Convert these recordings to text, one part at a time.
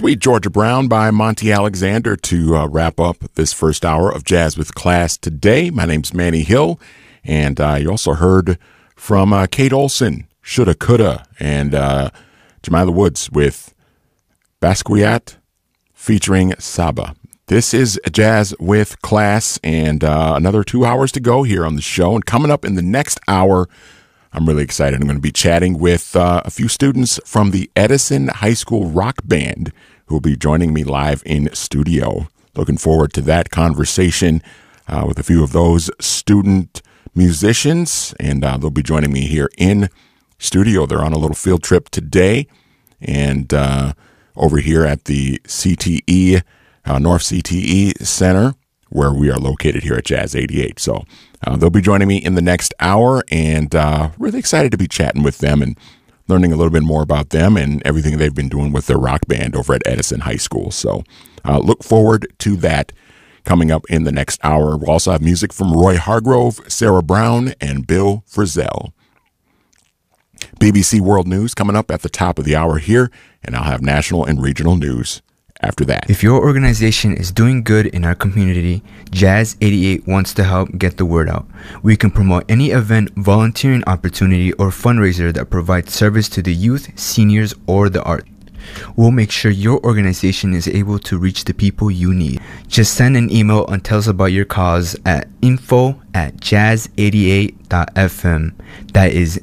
Sweet Georgia Brown by Monty Alexander to wrap up this first hour of Jazz with Class today. My name's Manny Hill, and you also heard from Kate Olson, Shoulda Coulda, and Jamila Woods with Basquiat featuring Saba. This is Jazz with Class, and another 2 hours to go here on the show. And coming up in the next hour, I'm really excited. I'm going to be chatting with a few students from the Edison High School Rock Band who will be joining me live in studio. Looking forward to that conversation with a few of those student musicians, and they'll be joining me here in studio. They're on a little field trip today, and over here at the CTE, North CTE Center, where we are located here at Jazz 88. So they'll be joining me in the next hour, and really excited to be chatting with them and learning a little bit more about them and everything they've been doing with their rock band over at Edison High School. So look forward to that coming up in the next hour. We'll also have music from Roy Hargrove, Sarah Brown, and Bill Frisell. BBC World News coming up at the top of the hour here, and I'll have national and regional news after that. If your organization is doing good in our community, Jazz 88 wants to help get the word out. We can promote any event, volunteering opportunity, or fundraiser that provides service to the youth, seniors, or the arts. We'll make sure your organization is able to reach the people you need. Just send an email and tell us about your cause at info@jazz88.fm. That is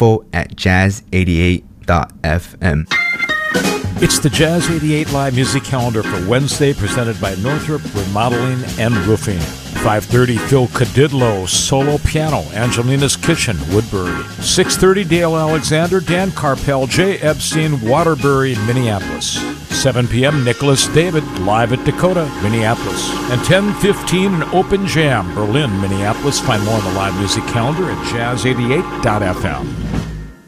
info@jazz88.fm. It's the Jazz 88 Live Music Calendar for Wednesday, presented by Northrop Remodeling and Roofing. 5:30, Phil Cadidlo, solo piano, Angelina's Kitchen, Woodbury. 6:30, Dale Alexander, Dan Carpel, Jay Epstein, Waterbury, Minneapolis. 7 p.m., Nicholas David, live at Dakota, Minneapolis. And 10:15, an open jam, Berlin, Minneapolis. Find more on the live music calendar at jazz88.fm.